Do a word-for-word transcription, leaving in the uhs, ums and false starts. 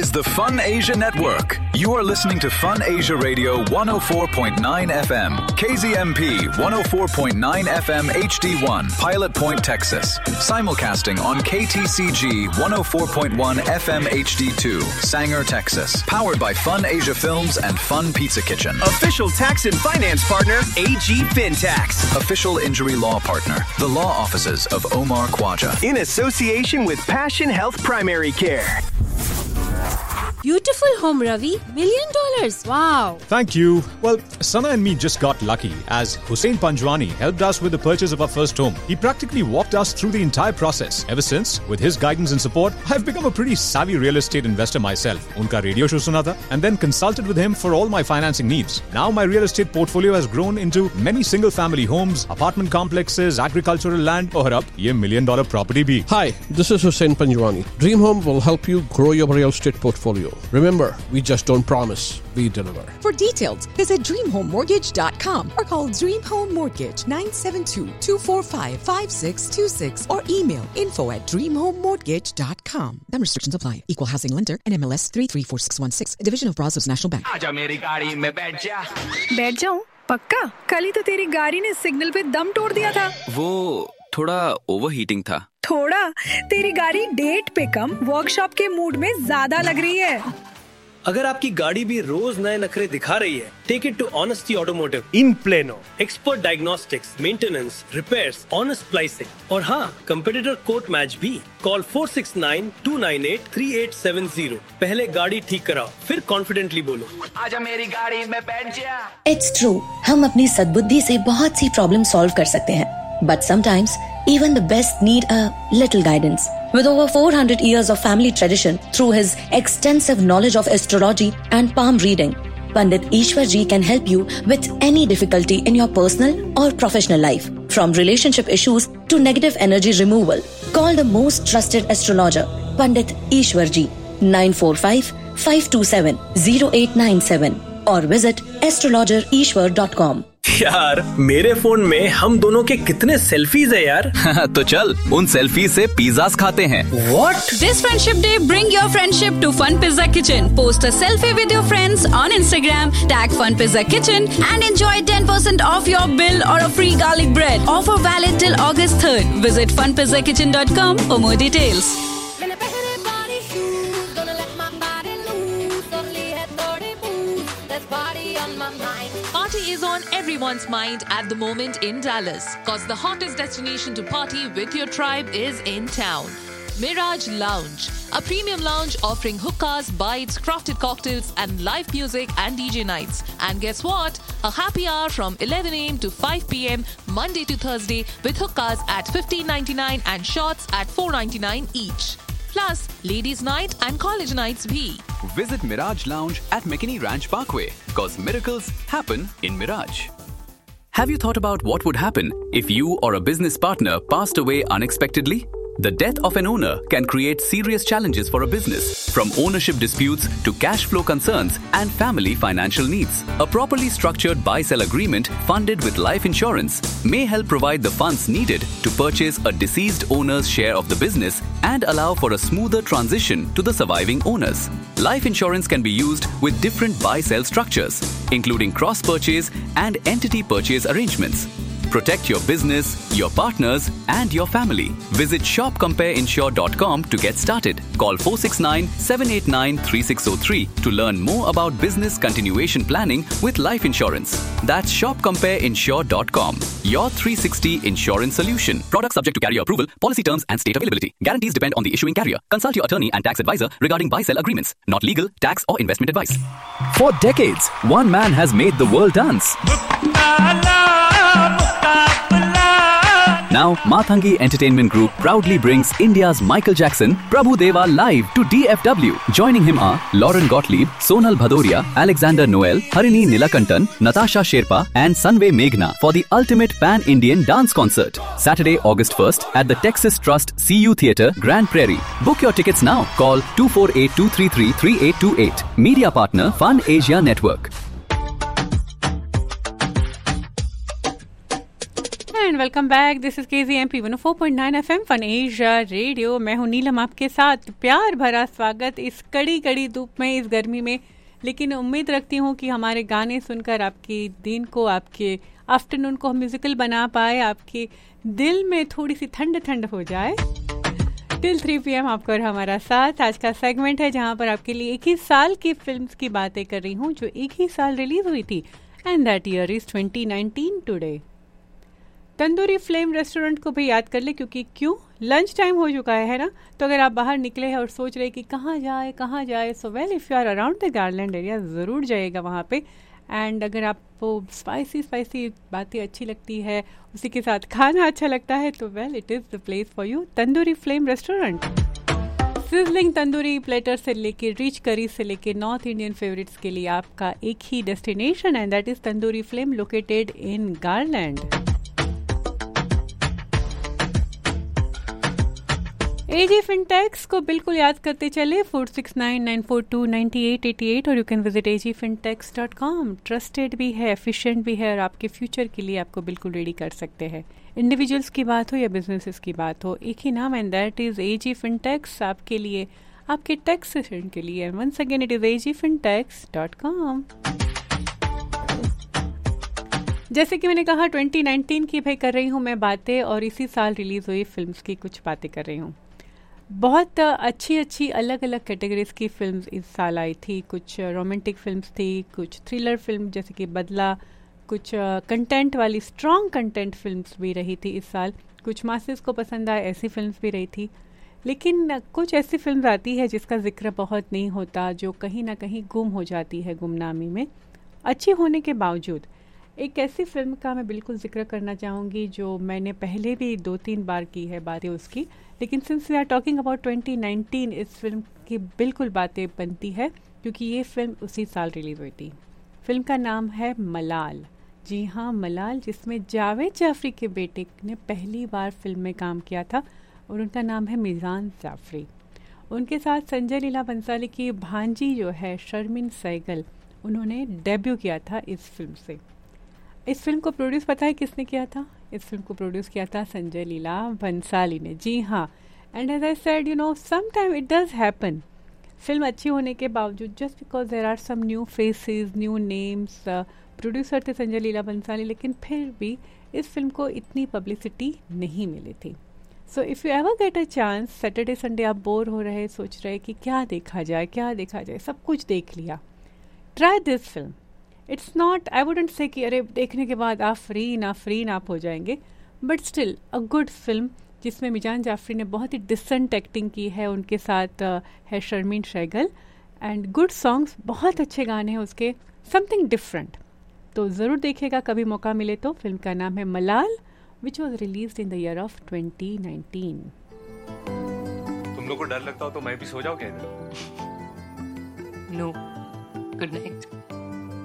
is the Fun Asia Network. You are listening to Fun Asia Radio one oh four point nine F M, K Z M P one oh four point nine F M H D one, Pilot Point, Texas. Simulcasting on K T C G one oh four point one F M H D two, Sanger, Texas. Powered by Fun Asia Films and Fun Pizza Kitchen. Official tax and finance partner, A G FinTax. Official injury law partner, the law offices of Omar Khwaja. In association with Passion Health Primary Care. Beautiful home, Ravi. Million dollars. Wow. Thank you. Well, Sana and me just got lucky as Hussein Panjwani helped us with the purchase of our first home. He practically walked us through the entire process. Ever since, with his guidance and support, I've become a pretty savvy real estate investor myself. Unka radio show suna tha, and then consulted with him for all my financing needs. Now my real estate portfolio has grown into many single-family homes, apartment complexes, agricultural land, और अब ये million dollar property bhi. Hi, this is Hussein Panjwani. Dream Home will help you grow your real estate portfolio. Remember, we just don't promise, we deliver. For details, visit dream home mortgage dot com or call Dream Home Mortgage nine seven two, two four five, five six two six or email info at dream home mortgage dot com. Some restrictions apply. Equal housing lender and M L S three three four six one six, a division of Brazos National Bank. आजा मेरी गाड़ी में बैठ जा। बैठ जाऊं? पक्का? कल ही तो तेरी गाड़ी ने सिग्नल पे दम तोड़ दिया था। वो थोड़ा ओवरहीटिंग था। थोड़ा? तेरी गाड़ी डेट पे कम वर्कशॉप के मूड में ज्यादा लग रही है। अगर आपकी गाड़ी भी रोज नए नखरे दिखा रही है, take it to honesty automotive in plano. Expert diagnostics, maintenance, repairs, honest pricing और हाँ, कंपेटिटर कोट मैच भी। Call four six nine, to nine eight, three eight seven zero. पहले गाड़ी ठीक कराओ, फिर कॉन्फिडेंटली बोलो, आजा मेरी गाड़ी में बैठ जा। इट्स ट्रू, हम अपनी सद्बुद्धि से बहुत सी प्रॉब्लम सॉल्व कर सकते हैं, but sometimes even the best need a little guidance. With over four hundred years of family tradition through his extensive knowledge of astrology and palm reading, Pandit Ishwar Ji can help you with any difficulty in your personal or professional life, from relationship issues to negative energy removal. Call the most trusted astrologer, Pandit Ishwar Ji, nine four five, five two seven, zero eight nine seven or visit astrologer ishwar dot com. यार मेरे phone में हम दोनों के कितने selfies है यार। तो चल उन सेल्फीज से पिज़्ज़ास खाते हैं। What? This Friendship Day, bring your friendship to Fun Pizza Kitchen. Post a selfie with your friends on Instagram, tag Fun Pizza Kitchen and enjoy ten percent off your bill or a free garlic bread. Offer valid till August third. Visit fun pizza kitchen dot com for more details. Party is on everyone's mind at the moment in Dallas, cause the hottest destination to party with your tribe is in town. Mirage Lounge, a premium lounge offering hookahs, bites, crafted cocktails and live music and D J nights. And guess what? A happy hour from eleven a.m. to five p.m. Monday to Thursday with hookahs at fifteen ninety-nine and shots at four ninety-nine each. Plus, ladies' night and college nights bhi. Visit Mirage Lounge at McKinney Ranch Parkway, cause miracles happen in Mirage. Have you thought about what would happen if you or a business partner passed away unexpectedly? The death of an owner can create serious challenges for a business, from ownership disputes to cash flow concerns and family financial needs. A properly structured buy-sell agreement funded with life insurance may help provide the funds needed to purchase a deceased owner's share of the business and allow for a smoother transition to the surviving owners. Life insurance can be used with different buy-sell structures, including cross-purchase and entity purchase arrangements. Protect your business, your partners, and your family. Visit shop compare insure dot com to get started. Call four six nine, seven eight nine, three six zero three to learn more about business continuation planning with life insurance. That's shop compare insure dot com. Your three sixty insurance solution. Product subject to carrier approval. Policy terms and state availability. Guarantees depend on the issuing carrier. Consult your attorney and tax advisor regarding buy-sell agreements. Not legal, tax, or investment advice. For decades, one man has made the world dance. Now, Mathangi Entertainment Group proudly brings India's Michael Jackson, Prabhu Deva live to D F W. Joining him are Lauren Gottlieb, Sonal Bhadoria, Alexander Noel, Harini Nilakantan, Natasha Sherpa and Sanve Meghna for the ultimate pan-Indian dance concert. Saturday, August first at the Texas Trust C U Theatre, Grand Prairie. Book your tickets now. Call two four eight, two three three, three eight two eight. Media partner Fun Asia Network. And welcome back. This is केजीएमपी one O four point nine FM fun Asia radio. मैं हूं नीलम आपके साथ. प्यार भरा स्वागत इस कड़ी कड़ी धूप में, इस गर्मी में. लेकिन उम्मीद रखती हूं कि हमारे गाने सुनकर आपके दिन को, आपके आफ्टरनून को हम म्यूजिकल बना पाए, आपके दिल में थोड़ी सी ठंड ठंड हो जाए. टिल थ्री पी एम आपको और हमारा साथ. आज का सेगमेंट है जहां पर आपके लिए एक ही साल की फिल्म्स की बातें कर रही हूं जो एक ही साल रिलीज हुई थी. And that year is twenty nineteen today. Tandoori flame restaurant को भी याद कर ले, क्योंकि क्यों लंच टाइम हो चुका है ना. तो अगर आप बाहर निकले हैं और सोच रहे कि कहाँ जाए कहाँ जाए, so well if you are around the garland area ज़रूर जाइएगा वहाँ पे. एंड अगर आपको स्पाइसी स्पाइसी बातें अच्छी लगती है, उसी के साथ खाना अच्छा लगता है, तो well it is the place for you. Tandoori flame restaurant. Sizzling tandoori platter से लेके रिच करी से लेके नॉर्थ इंडियन फेवरेट्स के लिए आपका एक ही destination, and that is tandoori flame located in garland. एजी फिनटेक्स को बिल्कुल याद करते चले. Four six nine nine four to ninety eight eighty eight और you can visit A ji फिनटेक्स dot com. Trusted भी है, एफिशिएंट भी है और आपके फ्यूचर के लिए आपको बिल्कुल रेडी कर सकते हैं. इंडिविजुअल्स की बात हो या बिजनेसेस की बात हो, एक ही नाम, एंड दैट इज़ एजी फिनटेक्स. आपके लिए, आपके टैक्स सेशन के लिए. Once again it is a ji फिनटेक्स dot com. जैसे कि मैंने कहा ट्वेंटी नाइनटीन की भाई कर रही हूँ मैं बातें, और इसी साल रिलीज़ हुई फिल्म्स की कुछ बातें कर रही हूँ. बहुत अच्छी अच्छी अलग अलग कैटेगरीज की फिल्म्स इस साल आई थी. कुछ रोमांटिक फिल्म्स थी, कुछ थ्रिलर फिल्म जैसे कि बदला, कुछ कंटेंट वाली स्ट्रॉन्ग कंटेंट फिल्म्स भी रही थी इस साल. कुछ मासेस को पसंद आए ऐसी फिल्म्स भी रही थी. लेकिन कुछ ऐसी फिल्म्स आती है जिसका जिक्र बहुत नहीं होता, जो कहीं ना कहीं गुम हो जाती है गुमनामी में, अच्छी होने के बावजूद. एक ऐसी फिल्म का मैं बिल्कुल जिक्र करना चाहूँगी जो मैंने पहले भी दो तीन बार की है बातें उसकी, लेकिन since we are talking about twenty nineteen इस फिल्म की बिल्कुल बातें बनती है, क्योंकि ये फिल्म उसी साल रिलीज़ हुई थी. फिल्म का नाम है मलाल. जी हाँ, मलाल, जिसमें जावेद जाफरी के बेटे ने पहली बार फिल्म में काम किया था और उनका नाम है मीज़ान जाफरी. उनके साथ संजय लीला बंसाली की भांजी जो है शर्मिन सहगल, उन्होंने डेब्यू किया था इस फिल्म से. इस फिल्म को प्रोड्यूस पता है किसने किया था? इस फिल्म को प्रोड्यूस किया था संजय लीला भंसाली ने. जी हाँ, and as I said, you know, some time it does happen. Film अच्छी होने के बावजूद, just because there are some new faces, new names, producer थे संजय लीला भंसाली, लेकिन फिर भी इस फिल्म को इतनी पब्लिसिटी नहीं मिली थी. So if you ever get a chance, Saturday Sunday आप बोर हो रहे, सोच रहे कि क्या देखा जाए क्या देखा जाए, सब कुछ देख लिया, try this film. It's not, I wouldn't say कि अरे देखने के बाद आप फ्री ना फ्री ना आप हो जाएंगे, but still a good film जिसमें मीज़ान जाफरी ने बहुत ही डिसेंट एक्टिंग की है. उनके साथ uh, है Sharmin Sehgal, and good songs, बहुत अच्छे गाने हैं उसके, समथिंग डिफरेंट. तो ज़रूर देखिएगा कभी मौका मिले तो. फिल्म का नाम है मलाल, which was released in the year of twenty nineteen. तुम लोग को डर लगता हो तो मैं भी सो जाऊँ क्या? No, good night.